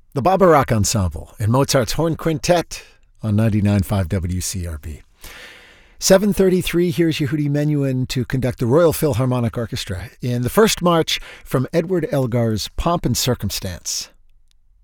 The Barbara Ensemble and Mozart's Horn Quintet on 99.5 WCRB. 7:33, here's Yehudi Menuhin to conduct the Royal Philharmonic Orchestra in the first march from Edward Elgar's Pomp and Circumstance.